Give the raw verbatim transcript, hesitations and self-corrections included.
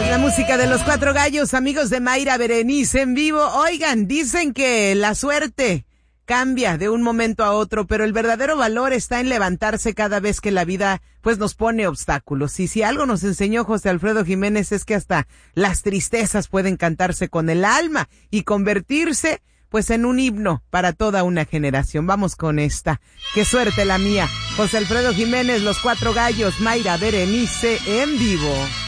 La música de los Cuatro Gallos, amigos de Mayra Berenice en vivo. Oigan, dicen que la suerte cambia de un momento a otro, pero el verdadero valor está en levantarse cada vez que la vida pues nos pone obstáculos. Y si algo nos enseñó José Alfredo Jiménez es que hasta las tristezas pueden cantarse con el alma y convertirse pues en un himno para toda una generación. Vamos con esta. Qué suerte la mía. José Alfredo Jiménez, los Cuatro Gallos, Mayra Berenice en vivo.